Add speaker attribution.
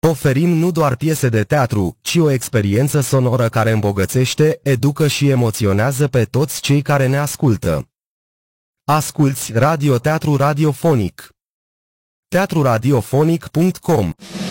Speaker 1: Oferim nu doar piese de teatru, ci o experiență sonoră care îmbogățește, educă și emoționează pe toți cei care ne ascultă. Asculți radioteatru radiofonic. teatruradiofonic.com